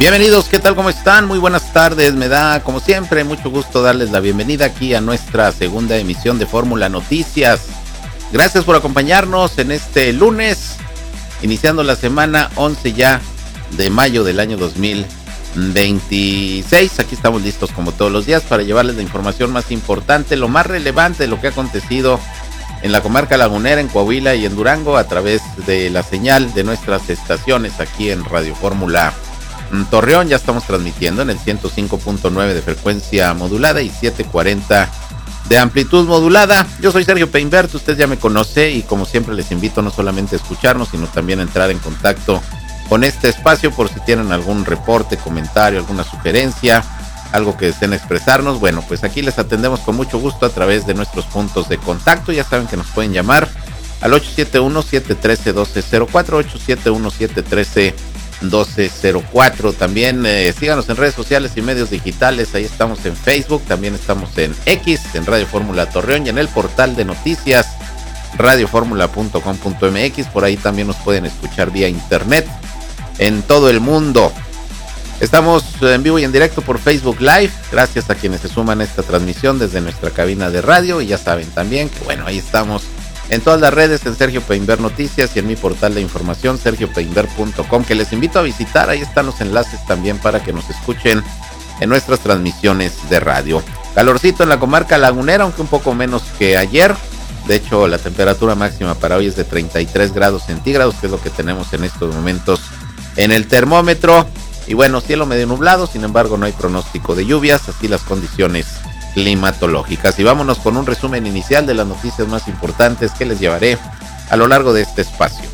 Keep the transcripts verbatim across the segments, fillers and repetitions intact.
Bienvenidos, ¿qué tal? ¿Cómo están? Muy buenas tardes, me da como siempre mucho gusto darles la bienvenida aquí a nuestra segunda emisión de Fórmula Noticias. Gracias por acompañarnos en este lunes, iniciando la semana once ya de mayo del año dos mil veintiséis. Aquí estamos listos como todos los días para llevarles la información más importante, lo más relevante de lo que ha acontecido en la comarca lagunera, en Coahuila y en Durango a través de la señal de nuestras estaciones aquí en Radio Fórmula Torreón. Ya estamos transmitiendo en el ciento cinco punto nueve de frecuencia modulada y setecientos cuarenta de amplitud modulada. Yo soy Sergio Peinbert, usted ya me conoce y como siempre les invito no solamente a escucharnos, sino también a entrar en contacto con este espacio por si tienen algún reporte, comentario, alguna sugerencia, algo que deseen expresarnos. Bueno, pues aquí les atendemos con mucho gusto a través de nuestros puntos de contacto. Ya saben que nos pueden llamar al ocho siete uno, siete uno tres, uno dos cero cuatro, ocho siete uno, siete uno tres, doce cero cuatro. También eh, síganos en redes sociales y medios digitales. Ahí estamos en Facebook, también estamos en X, en Radio Fórmula Torreón y en el portal de noticias radio fórmula punto com punto m x. Por ahí también nos pueden escuchar vía internet en todo el mundo. Estamos en vivo y en directo por Facebook Live. Gracias a quienes se suman a esta transmisión desde nuestra cabina de radio. Y ya saben también que bueno, ahí estamos en todas las redes, en Sergio Peinbert Noticias y en mi portal de información, sergio peinbert punto com, que les invito a visitar. Ahí están los enlaces también para que nos escuchen en nuestras transmisiones de radio. Calorcito en la comarca lagunera, aunque un poco menos que ayer. De hecho, la temperatura máxima para hoy es de treinta y tres grados centígrados, que es lo que tenemos en estos momentos en el termómetro. Y bueno, cielo medio nublado, sin embargo no hay pronóstico de lluvias, así las condiciones climatológicas. Y vámonos con un resumen inicial de las noticias más importantes que les llevaré a lo largo de este espacio.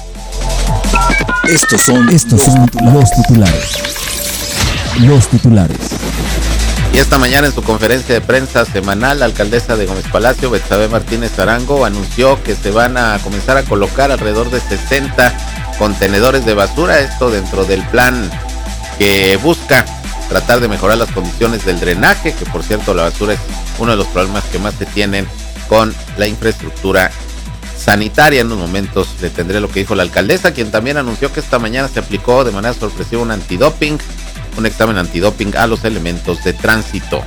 Estos son, estos son los titulares. Los titulares. Y esta mañana en su conferencia de prensa semanal, la alcaldesa de Gómez Palacio, Betsabe Martínez Arango, anunció que se van a comenzar a colocar alrededor de sesenta contenedores de basura, esto dentro del plan que busca tratar de mejorar las condiciones del drenaje, que por cierto la basura es uno de los problemas que más se tienen con la infraestructura sanitaria. En unos momentos le tendré lo que dijo la alcaldesa, quien también anunció que esta mañana se aplicó de manera sorpresiva un antidoping, un examen antidoping a los elementos de tránsito.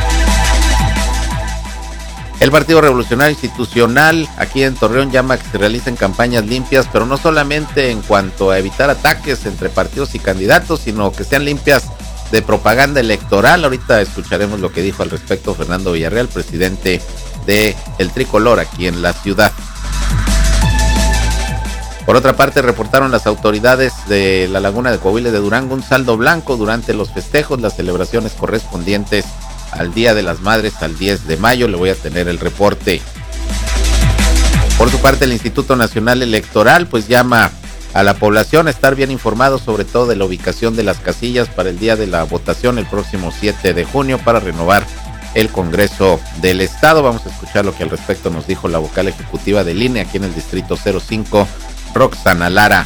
El Partido Revolucionario Institucional aquí en Torreón llama a que se realicen campañas limpias, pero no solamente en cuanto a evitar ataques entre partidos y candidatos, sino que sean limpias de propaganda electoral. Ahorita escucharemos lo que dijo al respecto Fernando Villarreal, presidente de el Tricolor aquí en la ciudad. Por otra parte, reportaron las autoridades de la Laguna de Coahuila y de Durango un saldo blanco durante los festejos, las celebraciones correspondientes al Día de las Madres, al diez de mayo. Le voy a tener el reporte. Por su parte, el Instituto Nacional Electoral pues llama a la población a estar bien informados sobre todo de la ubicación de las casillas para el día de la votación el próximo siete de junio para renovar el Congreso del Estado. Vamos a escuchar lo que al respecto nos dijo la vocal ejecutiva del I N E aquí en el distrito cero cinco, Roxana Lara.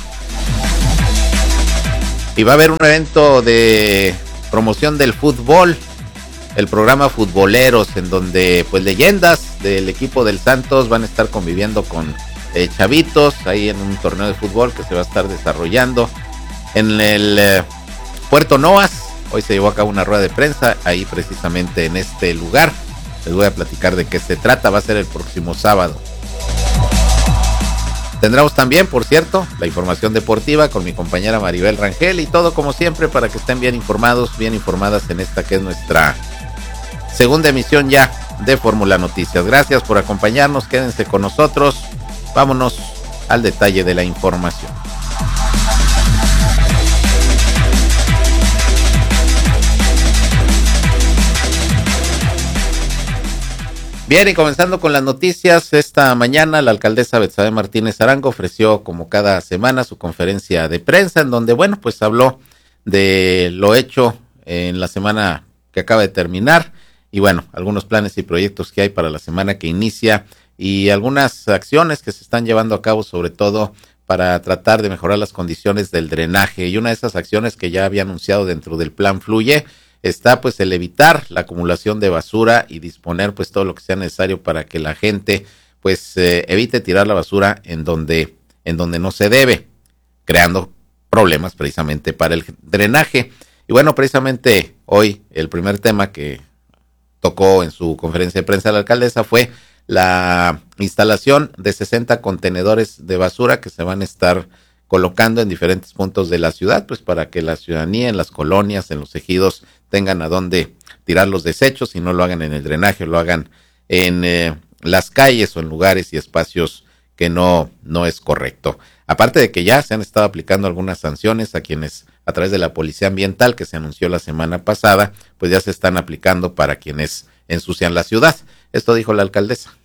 Y va a haber un evento de promoción del fútbol, el programa Futboleros, en donde pues leyendas del equipo del Santos van a estar conviviendo con eh, chavitos ahí en un torneo de fútbol que se va a estar desarrollando en el eh, Puerto Noas. Hoy se llevó a cabo una rueda de prensa ahí precisamente en este lugar. Les voy a platicar de qué se trata. Va a ser el próximo sábado. Tendremos también, por cierto, la información deportiva con mi compañera Maribel Rangel y todo como siempre para que estén bien informados, bien informadas en esta que es nuestra segunda emisión ya de Fórmula Noticias. Gracias por acompañarnos, quédense con nosotros. Vámonos al detalle de la información. Bien, y comenzando con las noticias, esta mañana la alcaldesa Betsabe Martínez Arango ofreció como cada semana su conferencia de prensa en donde, bueno, pues habló de lo hecho en la semana que acaba de terminar y bueno, algunos planes y proyectos que hay para la semana que inicia y algunas acciones que se están llevando a cabo sobre todo para tratar de mejorar las condiciones del drenaje. Y una de esas acciones que ya había anunciado dentro del plan Fluye está pues el evitar la acumulación de basura y disponer pues todo lo que sea necesario para que la gente pues eh, evite tirar la basura en donde en donde no se debe, creando problemas precisamente para el drenaje. Y bueno, precisamente hoy el primer tema que tocó en su conferencia de prensa la alcaldesa fue la instalación de sesenta contenedores de basura que se van a estar colocando en diferentes puntos de la ciudad, pues para que la ciudadanía en las colonias, en los ejidos, tengan a dónde tirar los desechos y no lo hagan en el drenaje, lo hagan en eh, las calles o en lugares y espacios que no, no es correcto. Aparte de que ya se han estado aplicando algunas sanciones a quienes, a través de la Policía Ambiental que se anunció la semana pasada, pues ya se están aplicando para quienes ensucian la ciudad. Esto dijo la alcaldesa.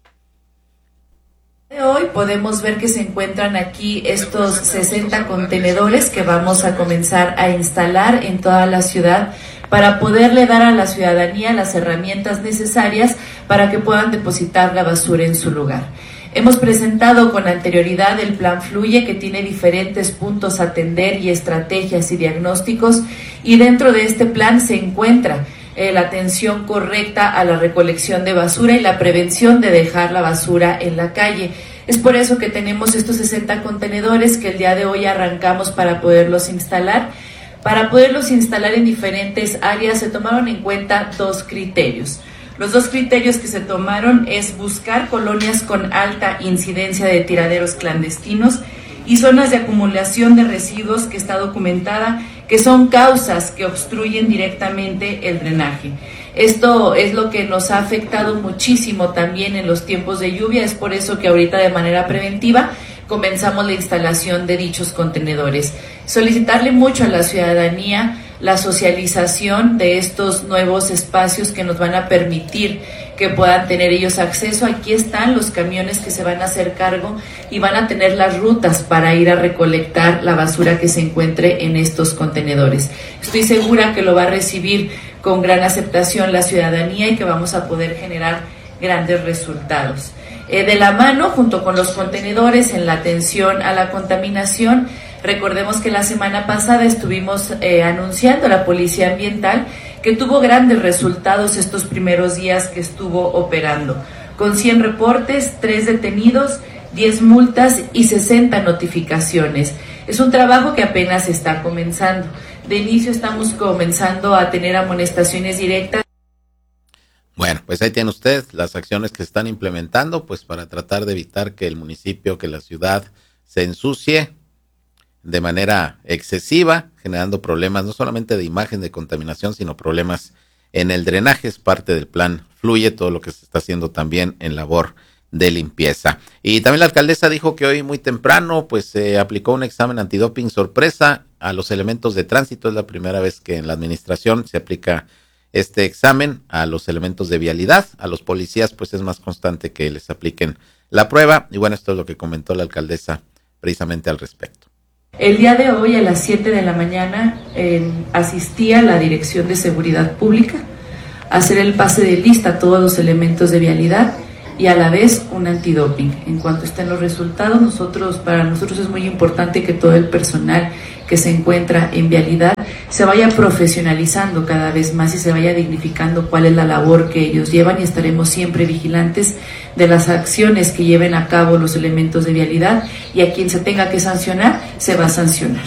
Hoy podemos ver que se encuentran aquí estos sesenta contenedores que vamos a comenzar a instalar en toda la ciudad para poderle dar a la ciudadanía las herramientas necesarias para que puedan depositar la basura en su lugar. Hemos presentado con anterioridad el Plan Fluye, que tiene diferentes puntos a atender y estrategias y diagnósticos, y dentro de este plan se encuentra eh, la atención correcta a la recolección de basura y la prevención de dejar la basura en la calle. Es por eso que tenemos estos sesenta contenedores que el día de hoy arrancamos para poderlos instalar. Para poderlos instalar en diferentes áreas se tomaron en cuenta dos criterios. Los dos criterios que se tomaron es buscar colonias con alta incidencia de tiraderos clandestinos y zonas de acumulación de residuos que está documentada que son causas que obstruyen directamente el drenaje. Esto es lo que nos ha afectado muchísimo también en los tiempos de lluvia, es por eso que ahorita de manera preventiva comenzamos la instalación de dichos contenedores. Solicitarle mucho a la ciudadanía la socialización de estos nuevos espacios que nos van a permitir que puedan tener ellos acceso. Aquí están los camiones que se van a hacer cargo y van a tener las rutas para ir a recolectar la basura que se encuentre en estos contenedores. Estoy segura que lo va a recibir con gran aceptación la ciudadanía y que vamos a poder generar grandes resultados. Eh, de la mano, junto con los contenedores, en la atención a la contaminación, recordemos que la semana pasada estuvimos eh, anunciando a la Policía Ambiental que tuvo grandes resultados estos primeros días que estuvo operando, con cien reportes, tres detenidos, diez multas y sesenta notificaciones. Es un trabajo que apenas está comenzando. De inicio estamos comenzando a tener amonestaciones directas. Bueno, pues ahí tiene usted las acciones que se están implementando, pues para tratar de evitar que el municipio, que la ciudad se ensucie de manera excesiva, generando problemas no solamente de imagen, de contaminación, sino problemas en el drenaje. Es parte del plan Fluye, todo lo que se está haciendo también en labor de limpieza. Y también la alcaldesa dijo que hoy muy temprano pues se aplicó un examen antidoping sorpresa a los elementos de tránsito. Es la primera vez que en la administración se aplica este examen a los elementos de vialidad. A los policías pues es más constante que les apliquen la prueba. Y bueno, esto es lo que comentó la alcaldesa precisamente al respecto. El día de hoy a las siete de la mañana eh, asistí a la Dirección de Seguridad Pública a hacer el pase de lista a todos los elementos de vialidad y a la vez un antidoping. En cuanto estén los resultados, nosotros, para nosotros es muy importante que todo el personal que se encuentra en vialidad se vaya profesionalizando cada vez más y se vaya dignificando cuál es la labor que ellos llevan, y estaremos siempre vigilantes de las acciones que lleven a cabo los elementos de vialidad, y a quien se tenga que sancionar, se va a sancionar.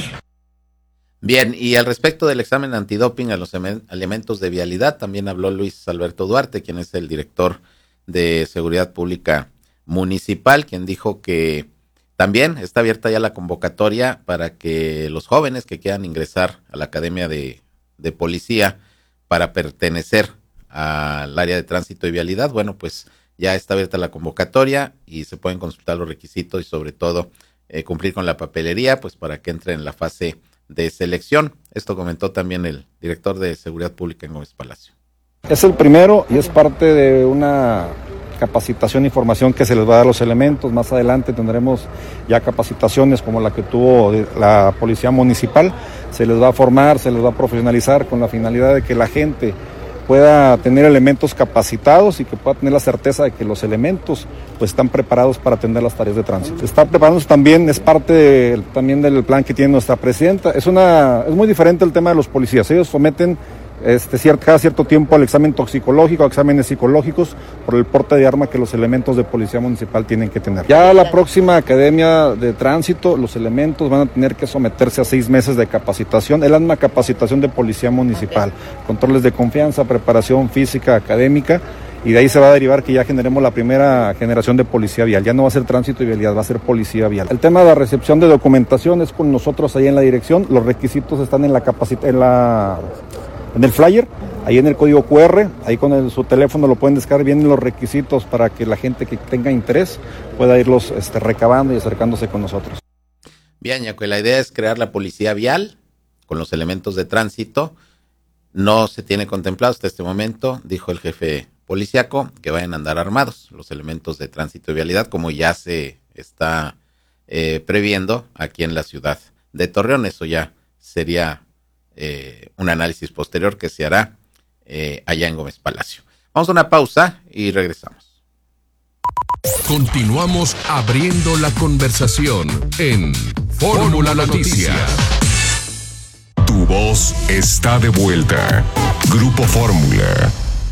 Bien, y al respecto del examen antidoping a los elementos de vialidad, también habló Luis Alberto Duarte, quien es el director de Seguridad Pública Municipal, quien dijo que también está abierta ya la convocatoria para que los jóvenes que quieran ingresar a la Academia de, de Policía para pertenecer al área de tránsito y vialidad, bueno, pues ya está abierta la convocatoria y se pueden consultar los requisitos y sobre todo eh, cumplir con la papelería, pues para que entre en la fase de selección. Esto comentó también el director de Seguridad Pública en Gómez Palacio. Es el primero y es parte de una capacitación y formación que se les va a dar a los elementos. Más adelante tendremos ya capacitaciones como la que tuvo la Policía Municipal. Se les va a formar, se les va a profesionalizar con la finalidad de que la gente pueda tener elementos capacitados y que pueda tener la certeza de que los elementos pues están preparados para atender las tareas de tránsito. Está preparándose también, es parte de, también del plan que tiene nuestra presidenta. Es una es muy diferente el tema de los policías. Ellos someten este, cierto, cada cierto tiempo al examen toxicológico, exámenes psicológicos por el porte de arma que los elementos de policía municipal tienen que tener. Ya la próxima academia de tránsito, los elementos van a tener que someterse a seis meses de capacitación, es la misma capacitación de policía municipal, okay. Controles de confianza, preparación física, académica, y de ahí se va a derivar que ya generemos la primera generación de policía vial. Ya no va a ser tránsito y vialidad, va a ser policía vial. El tema de la recepción de documentación es con nosotros ahí en la dirección. Los requisitos están en la capacita, en la en el flyer, ahí en el código cu erre, ahí con el, su teléfono lo pueden descargar, vienen los requisitos para que la gente que tenga interés pueda irlos este, recabando y acercándose con nosotros. Bien, Yaco, la idea es crear la policía vial con los elementos de tránsito. No se tiene contemplado hasta este momento, dijo el jefe policiaco, que vayan a andar armados los elementos de tránsito y vialidad, como ya se está eh, previendo aquí en la ciudad de Torreón. Eso ya sería eh, un análisis posterior que se hará eh, allá en Gómez Palacio. Vamos a una pausa y regresamos. Continuamos abriendo la conversación en Fórmula Noticias. Tu voz está de vuelta. Grupo Fórmula.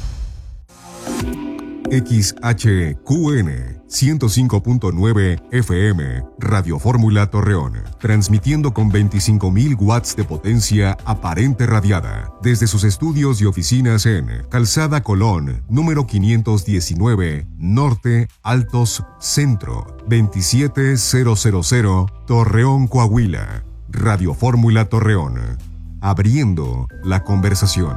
X H Q N ciento cinco punto nueve F M, Radio Fórmula Torreón, transmitiendo con veinticinco mil watts de potencia aparente radiada, desde sus estudios y oficinas en Calzada Colón, número quinientos diecinueve, Norte, Altos, Centro, veintisiete mil, Torreón, Coahuila. Radio Fórmula Torreón, abriendo la conversación.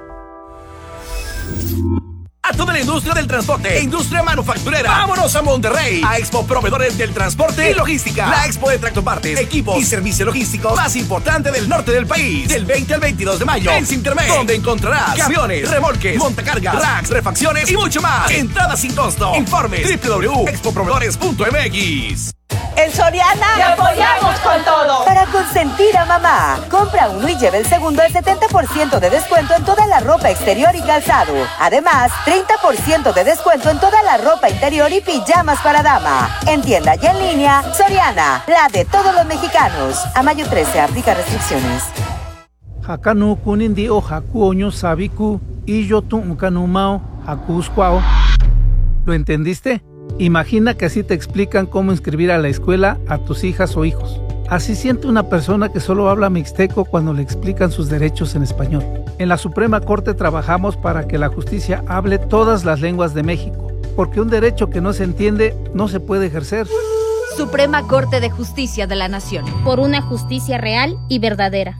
A toda la industria del transporte e industria manufacturera, vámonos a Monterrey, a Expo Proveedores del Transporte y Logística, la expo de tractopartes, equipos y servicio logístico más importante del norte del país, del veinte al veintidós de mayo, en Sintermex, donde encontrarás camiones, remolques, montacargas, racks, refacciones y mucho más. Entrada sin costo. Informes doble u doble u doble u punto expo proveedores punto m x. En Soriana ¡te apoyamos con todo! Para consentir a mamá, compra uno y lleve el segundo al setenta por ciento de descuento en toda la ropa exterior y calzado. Además, treinta por ciento de descuento en toda la ropa interior y pijamas para dama. En tienda y en línea, Soriana, la de todos los mexicanos. A mayo trece, aplica restricciones. Hakanu kunindi o haku oño sabiku y yo tu ukanumao hakuskwao. ¿Lo entendiste? Imagina que así te explican cómo inscribir a la escuela a tus hijas o hijos. Así siente una persona que solo habla mixteco cuando le explican sus derechos en español. En la Suprema Corte trabajamos para que la justicia hable todas las lenguas de México, porque un derecho que no se entiende no se puede ejercer. Suprema Corte de Justicia de la Nación. Por una justicia real y verdadera.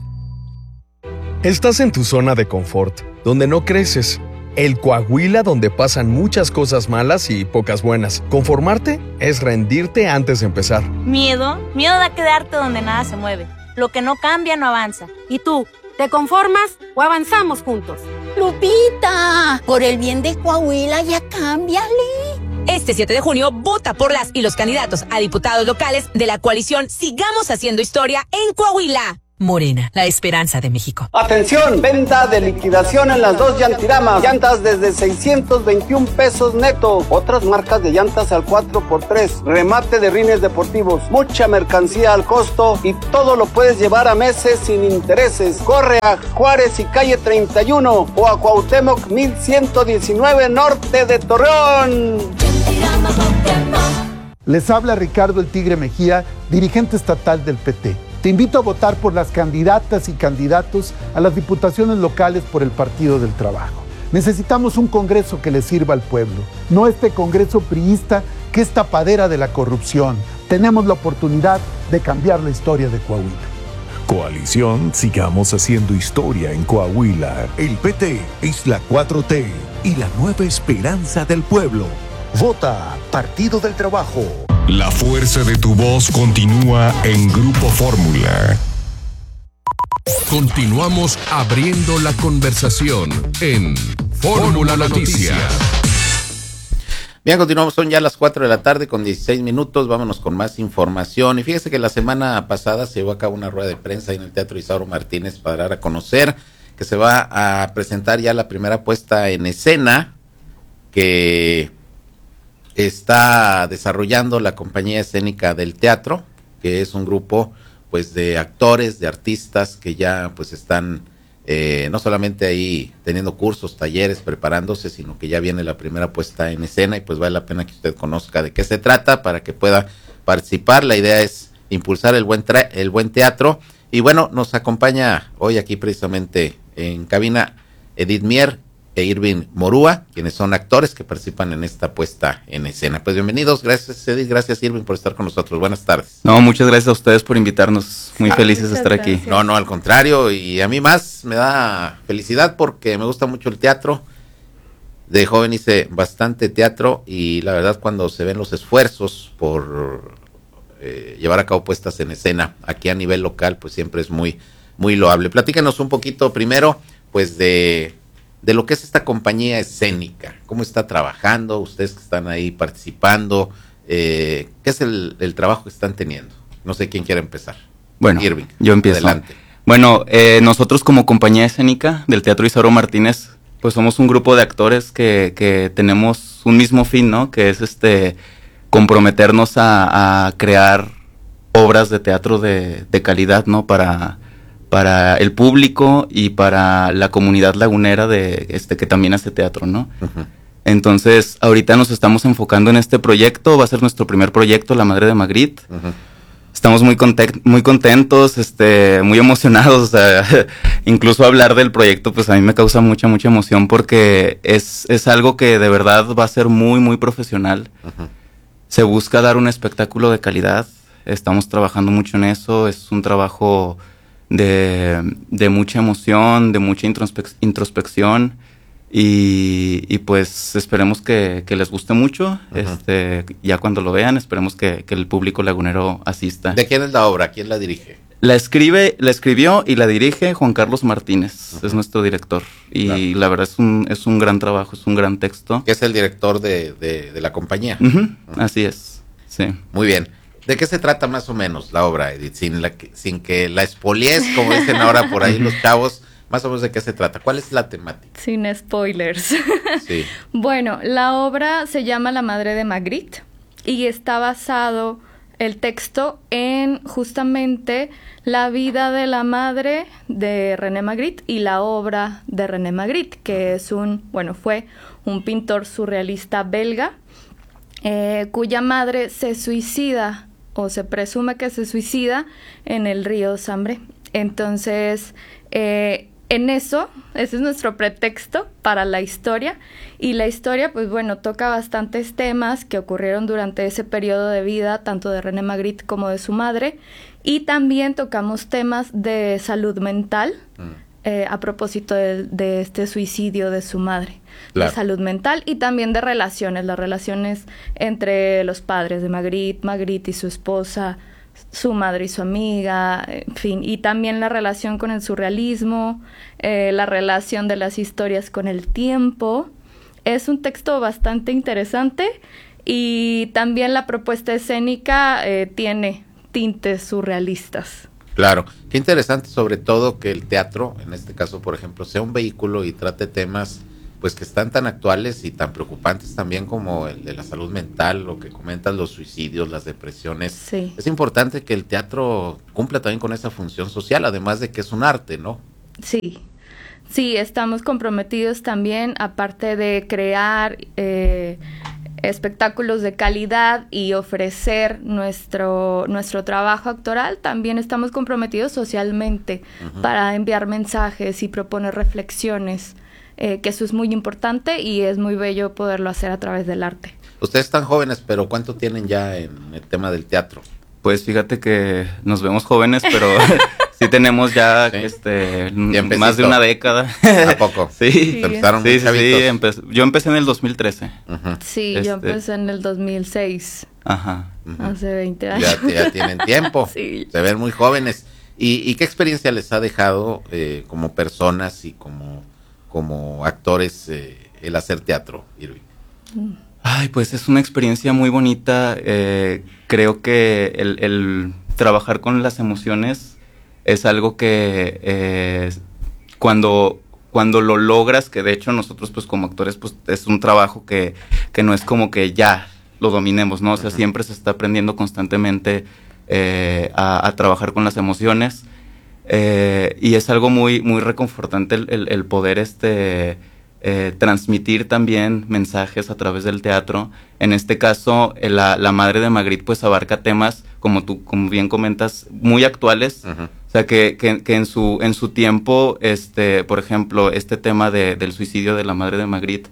Estás en tu zona de confort, donde no creces. El Coahuila donde pasan muchas cosas malas y pocas buenas. Conformarte es rendirte antes de empezar. Miedo, miedo a quedarte donde nada se mueve. Lo que no cambia no avanza. ¿Y tú, te conformas o avanzamos juntos? Lupita, por el bien de Coahuila ya cámbiale. Este siete de junio, vota por las y los candidatos a diputados locales de la coalición Sigamos Haciendo Historia en Coahuila. Morena, la esperanza de México. Atención, venta de liquidación en las dos Llantiramas. Llantas desde seiscientos veintiún pesos neto. Otras marcas de llantas al cuatro por tres. Remate de rines deportivos. Mucha mercancía al costo y todo lo puedes llevar a meses sin intereses. Corre a Juárez y calle treinta y uno o a Cuauhtémoc mil ciento diecinueve norte de Torreón. Les habla Ricardo El Tigre Mejía, dirigente estatal del P T. Te invito a votar por las candidatas y candidatos a las diputaciones locales por el Partido del Trabajo. Necesitamos un Congreso que le sirva al pueblo, no este Congreso priista que es tapadera de la corrupción. Tenemos la oportunidad de cambiar la historia de Coahuila. Coalición Sigamos Haciendo Historia en Coahuila. El P T es la cuatro T y la nueva esperanza del pueblo. Vota Partido del Trabajo. La fuerza de tu voz continúa en Grupo Fórmula. Continuamos abriendo la conversación en Fórmula Noticias. Bien, continuamos, son ya las cuatro de la tarde con dieciséis minutos, vámonos con más información. Y fíjese que la semana pasada se llevó a cabo una rueda de prensa en el Teatro Isauro Martínez para dar a conocer que se va a presentar ya la primera puesta en escena que está desarrollando la compañía escénica del teatro, que es un grupo pues de actores, de artistas que ya pues están eh, no solamente ahí teniendo cursos, talleres, preparándose, sino que ya viene la primera puesta en escena y pues vale la pena que usted conozca de qué se trata para que pueda participar. La idea es impulsar el buen, tra- el buen teatro y bueno, nos acompaña hoy aquí precisamente en cabina Edith Mier e Irving Morúa, quienes son actores que participan en esta puesta en escena. Pues bienvenidos, gracias Edith, gracias Irving por estar con nosotros, buenas tardes. No, muchas gracias a ustedes por invitarnos, muy ah, felices de estar gracias. aquí. No, no, al contrario, y a mí más me da felicidad porque me gusta mucho el teatro. De joven hice bastante teatro y la verdad cuando se ven los esfuerzos por eh, llevar a cabo puestas en escena aquí a nivel local, pues siempre es muy, muy loable. Platícanos un poquito primero, pues de... de lo que es esta compañía escénica, cómo está trabajando, ustedes que están ahí participando, eh, qué es el, el trabajo que están teniendo. No sé quién quiere empezar. Bueno, Irving, yo empiezo. Adelante. Bueno, eh, nosotros como compañía escénica del Teatro Isauro Martínez, pues somos un grupo de actores que, que tenemos un mismo fin, ¿no? Que es este comprometernos a, a crear obras de teatro de, de calidad, ¿no? Para... para el público y para la comunidad lagunera de este que también hace teatro, ¿no? Uh-huh. Entonces, ahorita nos estamos enfocando en este proyecto, va a ser nuestro primer proyecto, La Madre de Magritte. Uh-huh. Estamos muy content- muy contentos, este, muy emocionados, o sea, incluso hablar del proyecto, pues a mí me causa mucha, mucha emoción porque es, es algo que de verdad va a ser muy, muy profesional. Uh-huh. Se busca dar un espectáculo de calidad, estamos trabajando mucho en eso, es un trabajo... De, de mucha emoción, de mucha introspec- introspección y, y pues esperemos que, que les guste mucho. Uh-huh. este ya cuando lo vean esperemos que, que el público lagunero asista. ¿De quién es la obra? ¿Quién la dirige? La escribe, la escribió y la dirige Juan Carlos Martínez, uh-huh. es nuestro director y claro. La verdad es un, es un gran trabajo, es un gran texto. Que es el director de, de, de la compañía. Uh-huh. Uh-huh. Así es, sí. Muy bien. ¿De qué se trata más o menos la obra, Edith? Sin, la que, sin que la expolies, como dicen ahora por ahí los chavos, más o menos de qué se trata. ¿Cuál es la temática? Sin spoilers. Sí. Bueno, la obra se llama La Madre de Magritte y está basado el texto en justamente la vida de la madre de René Magritte y la obra de René Magritte, que es un, bueno, fue un pintor surrealista belga, eh, cuya madre se suicida o se presume que se suicida en el río Sambre. Entonces, eh, en eso, ese es nuestro pretexto para la historia. Y la historia, pues bueno, toca bastantes temas que ocurrieron durante ese periodo de vida, tanto de René Magritte como de su madre. Y también tocamos temas de salud mental, mm. eh, a propósito de, de este suicidio de su madre. Claro. De salud mental y también de relaciones, las relaciones entre los padres de Magritte, Magritte y su esposa, su madre y su amiga, en fin, y también la relación con el surrealismo, eh, la relación de las historias con el tiempo. Es un texto bastante interesante y también la propuesta escénica eh, tiene tintes surrealistas. Claro, qué interesante sobre todo que el teatro, en este caso por ejemplo, sea un vehículo y trate temas pues que están tan actuales y tan preocupantes también como el de la salud mental, lo que comentas, los suicidios, las depresiones. Sí. Es importante que el teatro cumpla también con esa función social, además de que es un arte, ¿no? Sí, sí, estamos comprometidos también, aparte de crear eh, espectáculos de calidad y ofrecer nuestro, nuestro trabajo actoral, también estamos comprometidos socialmente uh-huh. para enviar mensajes y proponer reflexiones. Eh, que eso es muy importante y es muy bello poderlo hacer a través del arte. Ustedes están jóvenes, pero ¿cuánto tienen ya en el tema del teatro? Pues fíjate que nos vemos jóvenes, pero sí tenemos ya ¿Sí? este más de una década. ¿A poco? Sí, sí. Empezaron sí, sí, sí empe- yo empecé en el dos mil trece. Uh-huh. Sí, este... yo empecé en el dos mil seis. Ajá. Uh-huh. Hace veinte años. Ya, ya tienen tiempo. Sí. Se ven muy jóvenes. ¿Y, y qué experiencia les ha dejado eh, como personas y como... como actores, eh, el hacer teatro, Irving? Ay, pues es una experiencia muy bonita. Eh, creo que el, el trabajar con las emociones es algo que eh, cuando, cuando lo logras, que de hecho nosotros pues como actores pues es un trabajo que, que no es como que ya lo dominemos, ¿no? O sea, uh-huh. siempre se está aprendiendo constantemente eh, a, a trabajar con las emociones. Eh, y es algo muy, muy reconfortante el, el, el poder este, eh, transmitir también mensajes a través del teatro. En este caso, eh, la, la Madre de Magritte pues abarca temas, como tú como bien comentas, muy actuales. Uh-huh. O sea, que, que, que en su en su tiempo, este por ejemplo, este tema de, del suicidio de la Madre de Magritte,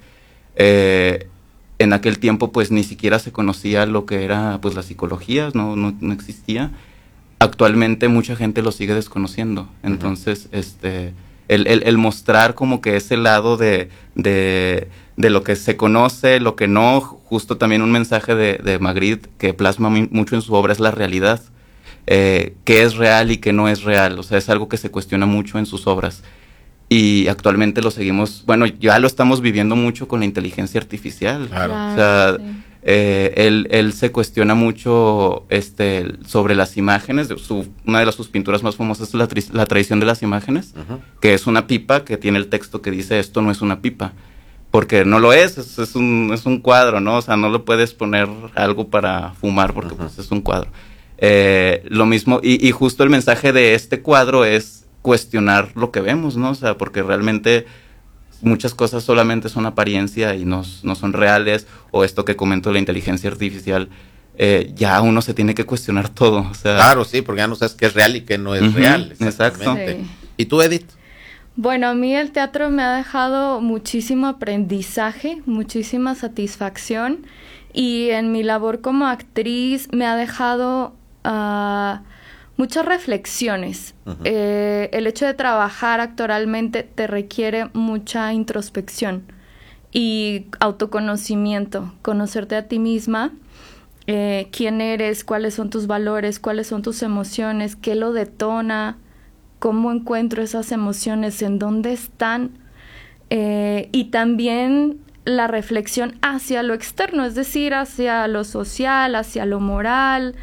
eh, en aquel tiempo pues ni siquiera se conocía lo que era pues la psicología, no, no, no existía. Actualmente mucha gente lo sigue desconociendo. Entonces, uh-huh. este el, el, el mostrar como que ese lado de, de, de lo que se conoce, lo que no, justo también un mensaje de, de Magritte que plasma muy, mucho en su obra es la realidad. Eh, qué es real y qué no es real. O sea, es algo que se cuestiona mucho en sus obras. Y actualmente lo seguimos, bueno, ya lo estamos viviendo mucho con la inteligencia artificial. Claro. O sea, sí. eh, él, él se cuestiona mucho este, sobre las imágenes. Su, una de las, sus pinturas más famosas es la, tri- la tradición de las imágenes, uh-huh. que es una pipa que tiene el texto que dice esto no es una pipa. Porque no lo es, es, es, un, es un cuadro, ¿no? O sea, no le puedes poner algo para fumar porque uh-huh. pues, es un cuadro. Eh, lo mismo, y, y justo el mensaje de este cuadro es cuestionar lo que vemos, ¿no? O sea, porque realmente muchas cosas solamente son apariencia y no, no son reales, o esto que comento de la inteligencia artificial, eh, ya uno se tiene que cuestionar todo, o sea... Claro, sí, porque ya no sabes qué es real y qué no es uh-huh, real, exactamente. Exacto. Sí. ¿Y tú, Edith? Bueno, a mí el teatro me ha dejado muchísimo aprendizaje, muchísima satisfacción, y en mi labor como actriz me ha dejado... Uh, muchas reflexiones. Uh-huh. Eh, el hecho de trabajar actoralmente te requiere mucha introspección y autoconocimiento, conocerte a ti misma, eh, quién eres, cuáles son tus valores, cuáles son tus emociones, qué lo detona, cómo encuentro esas emociones, en dónde están, eh, y también la reflexión hacia lo externo, es decir, hacia lo social, hacia lo moral,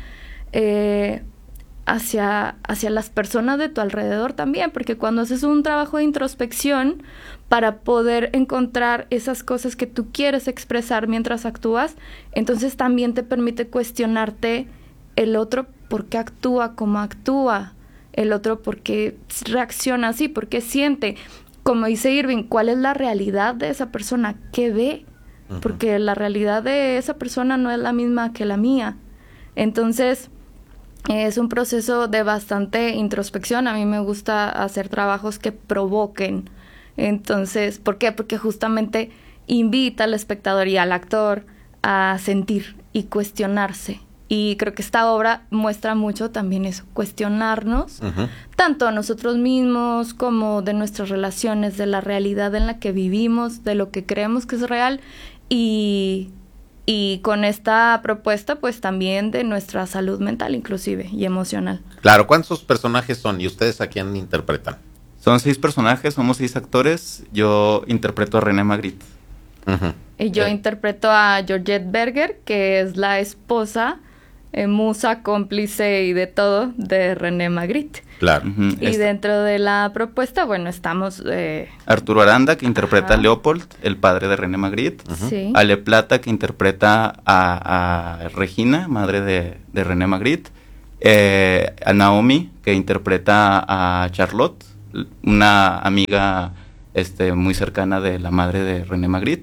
eh, Hacia, hacia las personas de tu alrededor también, porque cuando haces un trabajo de introspección para poder encontrar esas cosas que tú quieres expresar mientras actúas, entonces también te permite cuestionarte el otro por qué actúa como actúa, el otro por qué reacciona así, por qué siente. Como dice Irving, ¿cuál es la realidad de esa persona? ¿Qué ve? Uh-huh. Porque la realidad de esa persona no es la misma que la mía. Entonces... es un proceso de bastante introspección. A mí me gusta hacer trabajos que provoquen. Entonces, ¿por qué? Porque justamente invita al espectador y al actor a sentir y cuestionarse. Y creo que esta obra muestra mucho también eso, cuestionarnos, uh-huh. tanto a nosotros mismos como de nuestras relaciones, de la realidad en la que vivimos, de lo que creemos que es real y... Y con esta propuesta, pues también de nuestra salud mental inclusive y emocional. Claro, ¿cuántos personajes son y ustedes a quién interpretan? Son seis personajes, somos seis actores. Yo interpreto a René Magritte. Uh-huh. Y yo eh. interpreto a Georgette Berger, que es la esposa, eh, musa, cómplice y de todo de René Magritte. Claro. Uh-huh. Y este. dentro de la propuesta, bueno, estamos... Eh... Arturo Aranda, que interpreta Ajá. a Leopold, el padre de René Magritte. Uh-huh. Sí. Ale Plata, que interpreta a, a Regina, madre de, de René Magritte. Eh, a Naomi, que interpreta a Charlotte, una amiga este, muy cercana de la madre de René Magritte.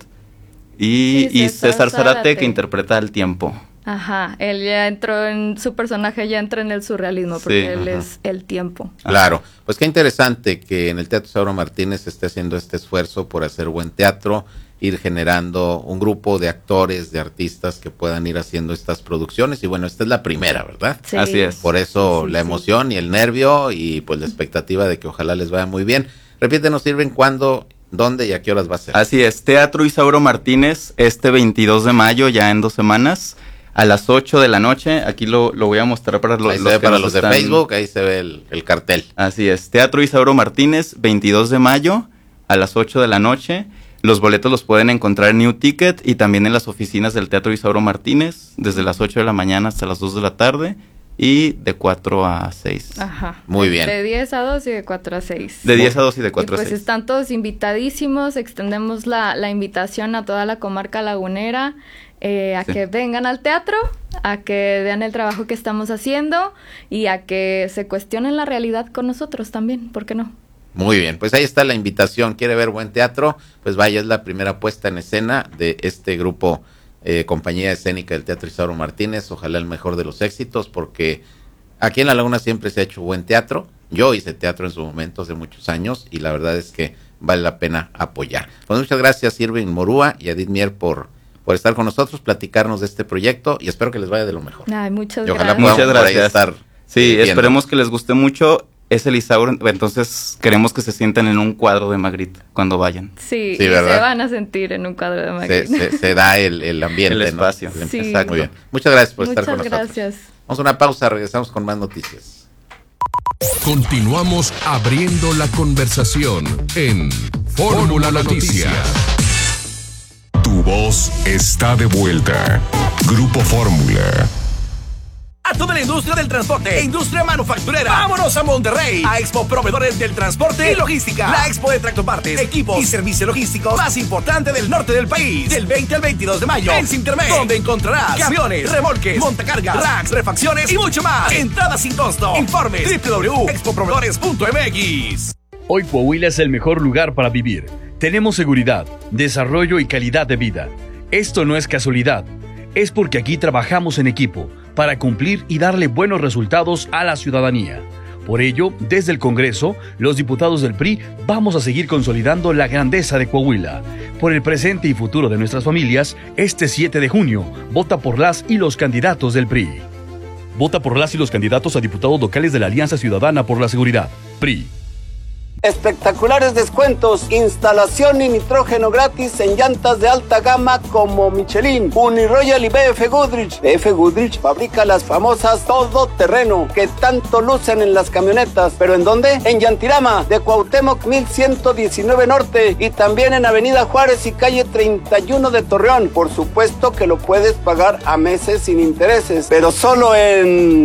Y, sí, y César Zárate, Zárate, que interpreta al tiempo. Ajá, él ya entró en, su personaje ya entra en el surrealismo, porque sí, él ajá. es el tiempo. Claro, pues qué interesante que en el Teatro Isauro Martínez esté haciendo este esfuerzo por hacer buen teatro, ir generando un grupo de actores, de artistas que puedan ir haciendo estas producciones, y bueno, esta es la primera, ¿verdad? Sí. Así es. Por eso sí, la emoción sí. y el nervio, y pues la expectativa de que ojalá les vaya muy bien. Repítenos, Irving, ¿cuándo, dónde y a qué horas va a ser? Así es, Teatro Isauro Martínez, este veintidós de mayo, ya en dos semanas, a las ocho de la noche. Aquí lo, lo voy a mostrar para los, ahí se los ve que para nos los están... de Facebook, ahí se ve el, el cartel. Así es, Teatro Isauro Martínez, veintidós de mayo, a las ocho de la noche. Los boletos los pueden encontrar en New Ticket y también en las oficinas del Teatro Isauro Martínez, desde las ocho de la mañana hasta las dos de la tarde. y de cuatro a seis. Ajá. Muy bien. De diez a dos y de cuatro a seis. De diez a dos y de cuatro y a pues seis. Están todos invitadísimos, extendemos la, la invitación a toda la comarca lagunera eh, a sí. que vengan al teatro, a que vean el trabajo que estamos haciendo y a que se cuestionen la realidad con nosotros también, ¿por qué no? Muy bien, pues ahí está la invitación. ¿Quiere ver buen teatro? Pues vaya, es la primera puesta en escena de este grupo, eh, Compañía Escénica del Teatro Isauro Martínez. Ojalá el mejor de los éxitos, porque aquí en La Laguna siempre se ha hecho buen teatro. Yo hice teatro en su momento hace muchos años y la verdad es que vale la pena apoyar. Pues muchas gracias Irving Morúa y Edith Mier por, por estar con nosotros, platicarnos de este proyecto y espero que les vaya de lo mejor. Ay, muchas y ojalá gracias. Muchas gracias. Estar sí, viendo. Esperemos que les guste mucho. Es el Isauro, entonces queremos que se sientan en un cuadro de Magritte cuando vayan. Sí, sí y ¿verdad? se van a sentir en un cuadro de Magritte. Se, se, se da el, el ambiente, el espacio. ¿no? Sí. Exacto. Muy bien. Muchas gracias por Muchas estar con nosotros. gracias. Vamos a una pausa, regresamos con más noticias. Continuamos abriendo la conversación en Fórmula Noticias. Tu voz está de vuelta. Grupo Fórmula. A toda la industria del transporte e industria manufacturera. ¡Vámonos a Monterrey! A Expo Proveedores del Transporte y Logística. La expo de tractopartes, equipos y servicios logísticos más importante del norte del país. Del veinte al veintidós de mayo en Cintermed, donde encontrarás camiones, remolques, montacargas, racks, refacciones y mucho más. Entrada sin costo. Informes doble u doble u doble u punto expo proveedores punto m x. Hoy Coahuila es el mejor lugar para vivir. Tenemos seguridad, desarrollo y calidad de vida. Esto no es casualidad. Es porque aquí trabajamos en equipo para cumplir y darle buenos resultados a la ciudadanía. Por ello, desde el Congreso, los diputados del P R I vamos a seguir consolidando la grandeza de Coahuila. Por el presente y futuro de nuestras familias, este siete de junio, vota por las y los candidatos del P R I. Vota por las y los candidatos a diputados locales de la Alianza Ciudadana por la Seguridad, P R I. Espectaculares descuentos, instalación y nitrógeno gratis en llantas de alta gama como Michelin, Uniroyal y B F Goodrich. B F Goodrich fabrica las famosas todoterreno que tanto lucen en las camionetas. ¿Pero en dónde? En Yantirama, de Cuauhtémoc mil ciento diecinueve Norte y también en Avenida Juárez y calle treinta y uno de Torreón. Por supuesto que lo puedes pagar a meses sin intereses, pero solo en...